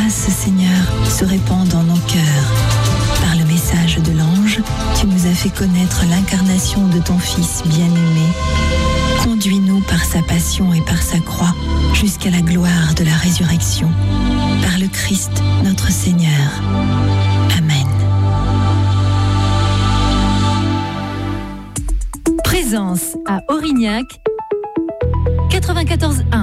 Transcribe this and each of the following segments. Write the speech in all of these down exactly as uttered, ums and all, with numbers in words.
grâce, Seigneur, se répand dans nos cœurs. Par le message de l'ange, tu nous as fait connaître l'incarnation de ton Fils bien-aimé. Conduis-nous par sa passion et par sa croix jusqu'à la gloire de la résurrection. Par le Christ, notre Seigneur. Amen. Présence à Aurignac, quatre-vingt-quatorze un.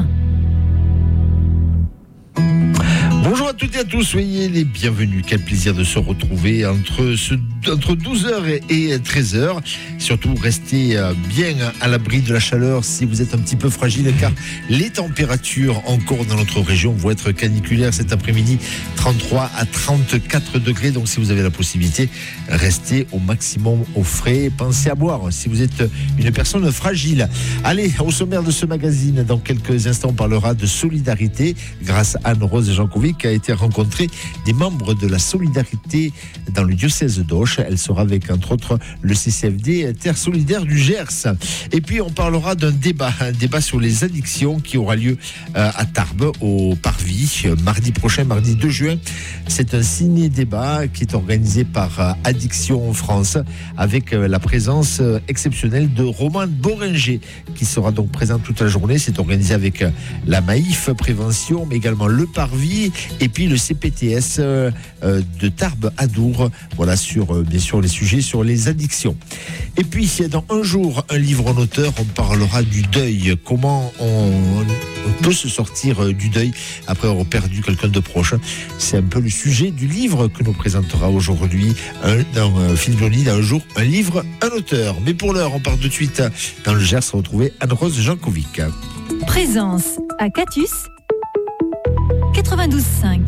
Bonjour à toutes et à tous, soyez les bienvenus. Quel plaisir de se retrouver entre, ce, entre douze heures et treize heures. Surtout, restez bien à l'abri de la chaleur si vous êtes un petit peu fragile, car les températures encore dans notre région vont être caniculaires cet après-midi, trente-trois à trente-quatre degrés. Donc si vous avez la possibilité, restez au maximum au frais. Pensez à boire si vous êtes une personne fragile. Allez, au sommaire de ce magazine, dans quelques instants, on parlera de solidarité grâce à Anne-Rose Jankovic, qui a été rencontrée des membres de la solidarité dans le diocèse d'Auch. Elle sera avec, entre autres, le C C F D Terre Solidaire du Gers. Et puis, on parlera d'un débat, un débat sur les addictions qui aura lieu euh, à Tarbes, au Parvis, mardi prochain, mardi deux juin. C'est un ciné-débat qui est organisé par euh, Addiction France, avec euh, la présence euh, exceptionnelle de Romain Boringer, qui sera donc présent toute la journée. C'est organisé avec euh, la Maïf Prévention, mais également le Parvis, et puis le C P T S euh, euh, de Tarbes à Dour. Voilà, sur euh, bien sûr les sujets sur les addictions. Et puis dans un jour, un livre en auteur, on parlera du deuil. Comment on, on peut se sortir euh, du deuil après avoir perdu quelqu'un de proche. C'est un peu le sujet du livre que nous présentera aujourd'hui un, dans euh, Philippe Joly, dans un jour, un livre, un auteur. Mais pour l'heure, on part de suite dans le Gers retrouver Anne-Rose Jankovic. Présence à Catus, quatre-vingt-douze cinq.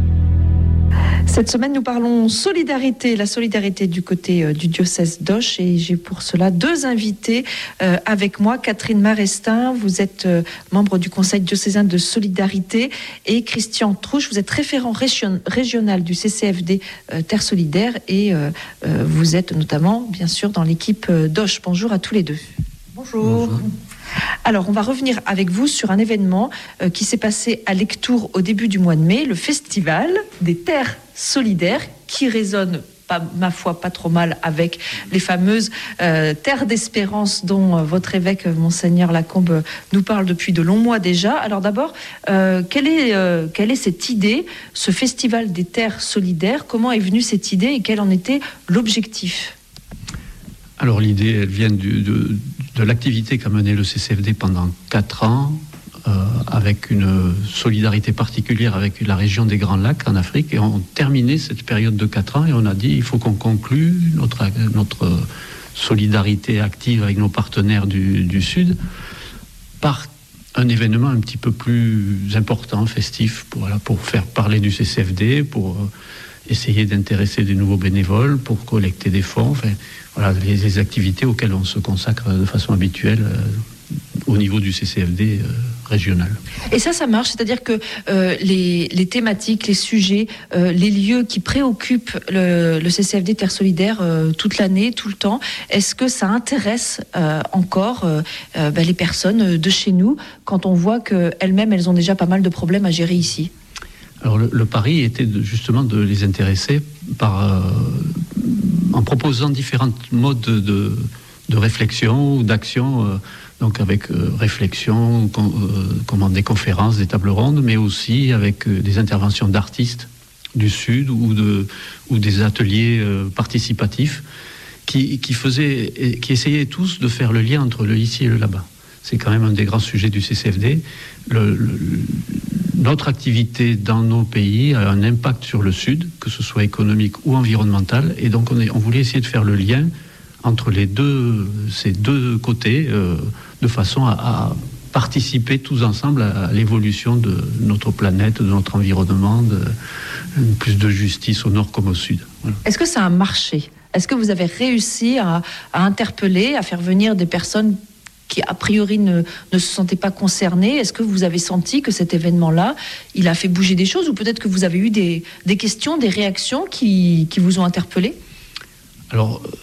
Cette semaine, nous parlons solidarité, la solidarité du côté euh, du diocèse d'Auch, et j'ai pour cela deux invités euh, avec moi. Catherine Marestin, vous êtes euh, membre du Conseil diocésain de solidarité, et Christian Trouche, vous êtes référent région, régional du C C F D euh, Terre Solidaire, et euh, euh, vous êtes notamment, bien sûr, dans l'équipe euh, d'Auch. Bonjour à tous les deux. Bonjour. Bonjour. Alors, on va revenir avec vous sur un événement euh, qui s'est passé à Lectoure au début du mois de mai, le Festival des Terres Solidaires, qui résonne, pas, ma foi, pas trop mal avec les fameuses euh, Terres d'Espérance dont euh, votre évêque, Monseigneur Lacombe, nous parle depuis de longs mois déjà. Alors d'abord, euh, quelle est, euh, quelle est cette idée, ce Festival des Terres Solidaires? Comment est venue cette idée et quel en était l'objectif? Alors l'idée, elle vient du, de, de l'activité qu'a menée le C C F D pendant quatre ans, euh, avec une solidarité particulière avec la région des Grands Lacs en Afrique. Et on terminait cette période de quatre ans et on a dit il faut qu'on conclue notre, notre solidarité active avec nos partenaires du, du Sud par un événement un petit peu plus important, festif, pour, voilà, pour faire parler du C C F D, pour euh, essayer d'intéresser des nouveaux bénévoles, pour collecter des fonds. Enfin, voilà, les, les activités auxquelles on se consacre de façon habituelle euh, au niveau du C C F D euh, régional. Et ça, ça marche, c'est-à-dire que euh, les, les thématiques, les sujets, euh, les lieux qui préoccupent le, le C C F D Terre Solidaire euh, toute l'année, tout le temps, est-ce que ça intéresse euh, encore euh, euh, ben, les personnes de chez nous, quand on voit qu'elles-mêmes, elles ont déjà pas mal de problèmes à gérer ici? Alors le, le pari était de, justement de les intéresser par, euh, en proposant différents modes de, de, de réflexion ou d'action, euh, donc avec euh, réflexion, com, euh, comment, des conférences, des tables rondes, mais aussi avec euh, des interventions d'artistes du Sud ou, de, ou des ateliers euh, participatifs qui, qui, faisaient, qui essayaient tous de faire le lien entre le ici et le là-bas. C'est quand même un des grands sujets du C C F D. Le, le, notre activité dans nos pays a un impact sur le Sud, que ce soit économique ou environnemental, et donc on, est, on voulait essayer de faire le lien entre les deux, ces deux côtés, euh, de façon à, à participer tous ensemble à, à l'évolution de notre planète, de notre environnement, de, de plus de justice au nord comme au sud. Voilà. Est-ce que ça a marché? Est-ce que vous avez réussi à, à interpeller, à faire venir des personnes qui a priori ne, ne se sentaient pas concernés? Est-ce que vous avez senti que cet événement-là, il a fait bouger des choses, ou peut-être que vous avez eu des, des questions, des réactions qui, qui vous ont interpellé? Alors,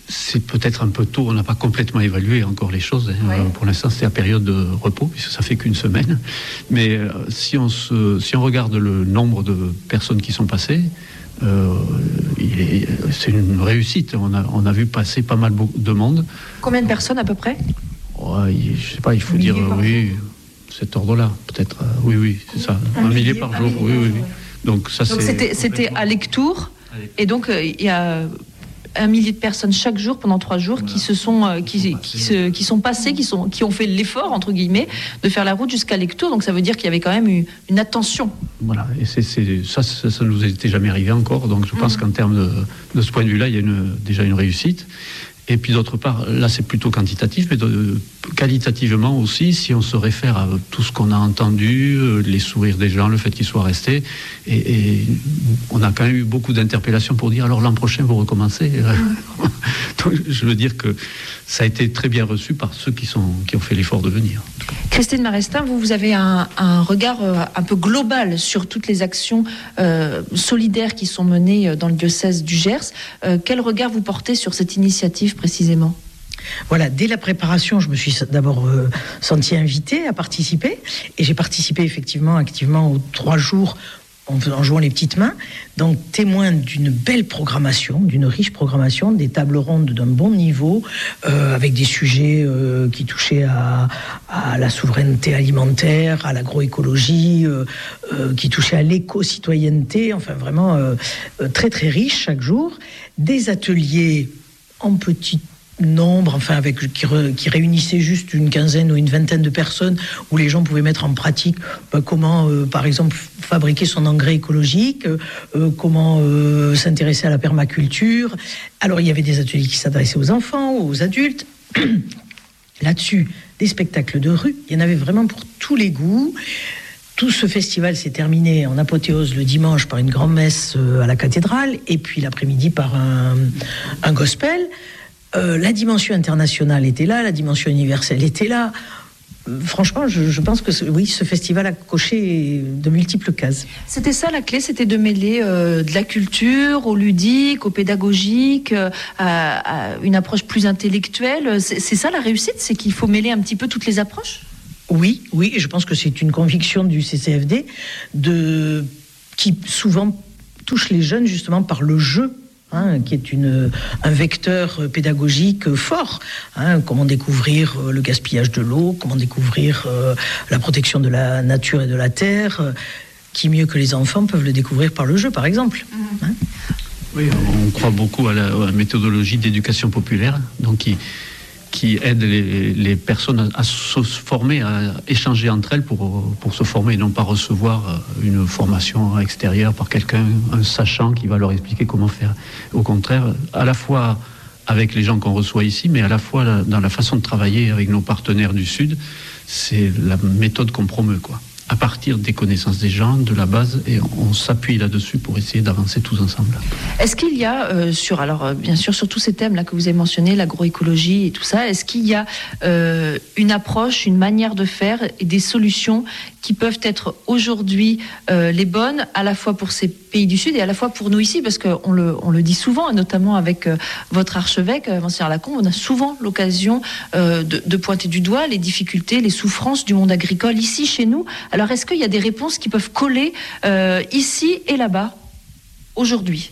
c'est peut-être un peu tôt, on n'a pas complètement évalué encore les choses. Hein. Ouais. Pour l'instant, c'est la période de repos, puisque ça fait qu'une semaine. Mais euh, si, on se, si on regarde le nombre de personnes qui sont passées, euh, il est, c'est une réussite. On a, on a vu passer pas mal de monde. Combien de personnes à peu près ? Ouais, il, je sais pas, il faut dire euh, oui, cet ordre-là, peut-être. Euh, oui, oui, c'est ça. Un, un millier, millier par, par jour, oui, oui, oui. Donc ça, donc c'est. C'était, c'était à Lectoure, et donc il euh, y a un millier de personnes chaque jour pendant trois jours voilà. qui se sont euh, qui, qui, se, qui sont passées, qui sont qui ont fait l'effort entre guillemets de faire la route jusqu'à Lectoure. Donc ça veut dire qu'il y avait quand même une, une attention. Voilà, et c'est, c'est ça, ça, ça nous était jamais arrivé encore. Donc je pense mmh. qu'en termes de, de ce point de vue-là, il y a une, déjà une réussite. Et puis d'autre part, là c'est plutôt quantitatif, mais de, qualitativement aussi, si on se réfère à tout ce qu'on a entendu, les sourires des gens, le fait qu'ils soient restés, et, et on a quand même eu beaucoup d'interpellations pour dire alors l'an prochain vous recommencez. Donc je veux dire que ça a été très bien reçu par ceux qui, sont, qui ont fait l'effort de venir. Christine Marestin, vous, vous avez un, un regard un peu global sur toutes les actions euh, solidaires qui sont menées dans le diocèse du Gers. Euh, quel regard vous portez sur cette initiative précisément ? Voilà, dès la préparation, je me suis d'abord euh, sentie invitée à participer, et j'ai participé effectivement activement aux trois jours en, en jouant les petites mains, donc témoin d'une belle programmation, d'une riche programmation, des tables rondes d'un bon niveau, euh, avec des sujets euh, qui touchaient à, à la souveraineté alimentaire, à l'agroécologie, euh, euh, qui touchaient à l'éco-citoyenneté, enfin vraiment euh, très très riche chaque jour, des ateliers en petit nombre, enfin avec qui, re, qui réunissait juste une quinzaine ou une vingtaine de personnes, où les gens pouvaient mettre en pratique bah, comment, euh, par exemple, fabriquer son engrais écologique, euh, comment euh, s'intéresser à la permaculture. Alors il y avait des ateliers qui s'adressaient aux enfants, aux adultes. Là-dessus, des spectacles de rue, il y en avait vraiment pour tous les goûts. Tout ce festival s'est terminé en apothéose le dimanche par une grande messe à la cathédrale, et puis l'après-midi par un, un gospel. Euh, la dimension internationale était là, la dimension universelle était là. Euh, franchement, je, je pense que ce, oui, ce festival a coché de multiples cases. C'était ça la clé, c'était de mêler euh, de la culture au ludique, au pédagogique, euh, à, à une approche plus intellectuelle. C'est, c'est ça la réussite, c'est qu'il faut mêler un petit peu toutes les approches ? Oui, oui, et je pense que c'est une conviction du C C F D de, qui souvent touche les jeunes justement par le jeu. Hein, qui est une, un vecteur pédagogique fort. Hein, comment découvrir le gaspillage de l'eau, comment découvrir euh, la protection de la nature et de la terre. Euh, qui mieux que les enfants peuvent le découvrir par le jeu, par exemple. Mmh. Hein oui, on croit beaucoup à la, à la méthodologie d'éducation populaire, donc qui, qui aide les, les personnes à, à se former, à échanger entre elles pour, pour se former, et non pas recevoir une formation extérieure par quelqu'un, un sachant qui va leur expliquer comment faire. Au contraire, à la fois avec les gens qu'on reçoit ici, mais à la fois dans la façon de travailler avec nos partenaires du Sud, c'est la méthode qu'on promeut, quoi. À partir des connaissances des gens, de la base, et on, on s'appuie là-dessus pour essayer d'avancer tous ensemble. Est-ce qu'il y a, euh, sur, alors euh, bien sûr, sur tous ces thèmes-là que vous avez mentionnés, l'agroécologie et tout ça, est-ce qu'il y a euh, une approche, une manière de faire et des solutions qui peuvent être aujourd'hui euh, les bonnes, à la fois pour ces pays du Sud et à la fois pour nous ici, parce qu'on le, on le dit souvent, notamment avec euh, votre archevêque, euh, Monseigneur Lacombe, on a souvent l'occasion euh, de, de pointer du doigt les difficultés, les souffrances du monde agricole ici, chez nous. Alors, est-ce qu'il y a des réponses qui peuvent coller euh, ici et là-bas, aujourd'hui ?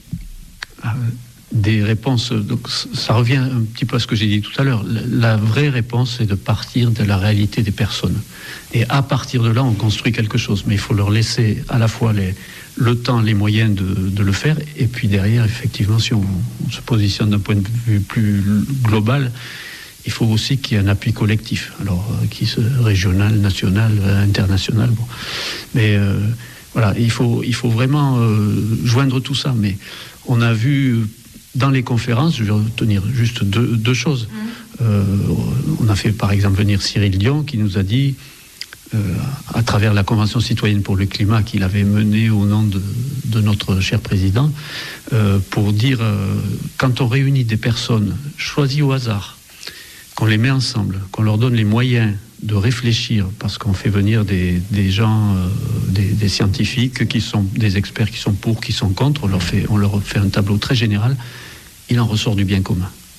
ah, Des réponses, donc ça revient un petit peu à ce que j'ai dit tout à l'heure. La, la vraie réponse, c'est de partir de la réalité des personnes. Et à partir de là, on construit quelque chose. Mais il faut leur laisser à la fois les, le temps, les moyens de, de le faire. Et puis derrière, effectivement, si on, on se positionne d'un point de vue plus global, il faut aussi qu'il y ait un appui collectif, alors euh, qui se régional, national, euh, international. Bon. Mais euh, voilà, il faut, il faut vraiment euh, joindre tout ça. Mais on a vu dans les conférences, je vais retenir juste deux, deux choses. Mmh. Euh, on a fait par exemple venir Cyril Dion qui nous a dit, euh, à travers la Convention citoyenne pour le climat qu'il avait menée au nom de, de notre cher président, euh, pour dire, euh, quand on réunit des personnes choisies au hasard, qu'on les met ensemble, qu'on leur donne les moyens de réfléchir, parce qu'on fait venir des, des gens, euh, des, des scientifiques, qui sont des experts qui sont pour, qui sont contre, on leur fait, on leur fait un tableau très général, il en ressort du bien commun.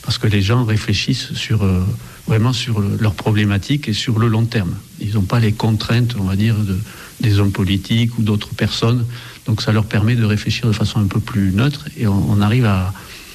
parce que les gens réfléchissent sur, euh, vraiment sur le, leurs problématiques et sur le long terme. Ils n'ont pas les contraintes, on va dire, de, des hommes politiques ou d'autres personnes. Donc ça leur permet de réfléchir de façon un peu plus neutre et on, on arrive à,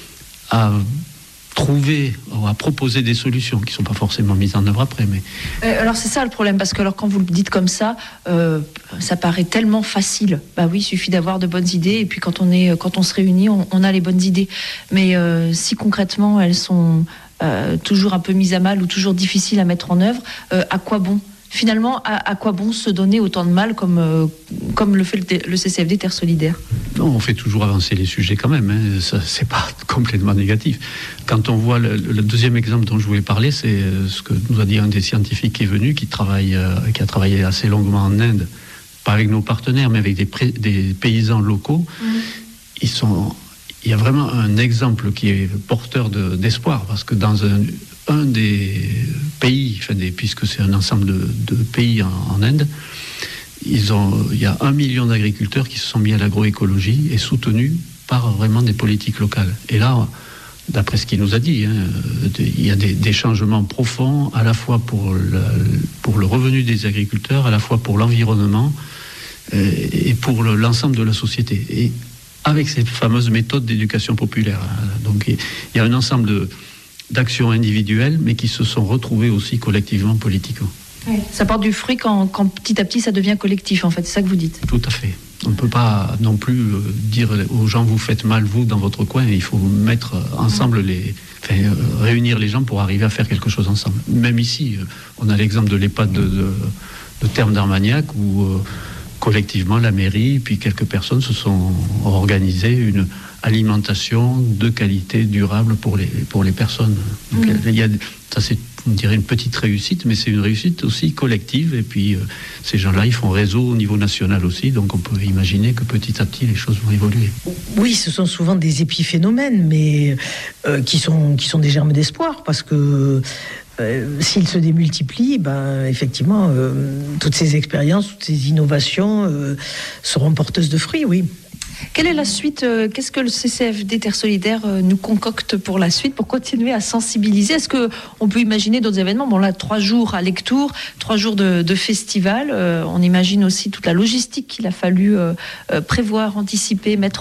à trouver, à proposer des solutions qui ne sont pas forcément mises en œuvre après. Mais... Euh, alors c'est ça le problème, parce que alors, quand vous le dites comme ça, euh, ça paraît tellement facile. Bah oui, il suffit d'avoir de bonnes idées et puis quand on, est, quand on se réunit, on, on a les bonnes idées. Mais euh, si concrètement elles sont euh, toujours un peu mises à mal ou toujours difficiles à mettre en œuvre, euh, à quoi bon ? Finalement, à, à quoi bon se donner autant de mal comme, euh, comme le fait le, le C C F D Terre Solidaire ? Non, on fait toujours avancer les sujets quand même, hein. Ça, c'est pas complètement négatif. Quand on voit le, le deuxième exemple dont je voulais parler, c'est ce que nous a dit un des scientifiques qui est venu, qui, travaille, euh, qui a travaillé assez longuement en Inde, pas avec nos partenaires, mais avec des, pré, des paysans locaux. Mmh. Ils sont, il y a vraiment un exemple qui est porteur de, d'espoir, parce que dans un... un des pays, enfin des, puisque c'est un ensemble de, de pays en, en Inde, ils ont, il y a un million d'agriculteurs qui se sont mis à l'agroécologie et soutenus par vraiment des politiques locales. Et là, d'après ce qu'il nous a dit, hein, il y a des, des changements profonds, à la fois pour le, pour le revenu des agriculteurs, à la fois pour l'environnement et pour le, l'ensemble de la société. Et avec ces fameuses méthodes d'éducation populaire. Donc il y a un ensemble de d'actions individuelles, mais qui se sont retrouvées aussi collectivement, politiquement. Oui. Ça porte du fruit quand, quand petit à petit ça devient collectif, en fait, c'est ça que vous dites. Tout à fait. On ne peut pas non plus dire aux gens, vous faites mal, vous, dans votre coin, il faut mettre ensemble les... Enfin, réunir les gens pour arriver à faire quelque chose ensemble. Même ici, on a l'exemple de l'EHPAD de, de, de Terme d'Armagnac, où euh, collectivement, la mairie, puis quelques personnes se sont organisées une alimentation de qualité durable pour les, pour les personnes. Donc, mmh. il y a, ça, c'est, on dirait, une petite réussite, mais c'est une réussite aussi collective. Et puis, euh, ces gens-là, ils font réseau au niveau national aussi. Donc, on peut imaginer que petit à petit, les choses vont évoluer. Oui, ce sont souvent des épiphénomènes, mais euh, qui, sont, qui sont des germes d'espoir, parce que euh, s'ils se démultiplient, ben, effectivement, euh, toutes ces expériences, toutes ces innovations euh, seront porteuses de fruits, oui. Quelle est la suite ? Qu'est-ce que le C C F D Terre Solidaire nous concocte pour la suite, pour continuer à sensibiliser ? Est-ce qu'on peut imaginer d'autres événements ? Bon là, trois jours à Lectoure, trois jours de, de festival. Euh, on imagine aussi toute la logistique qu'il a fallu euh, prévoir, anticiper, mettre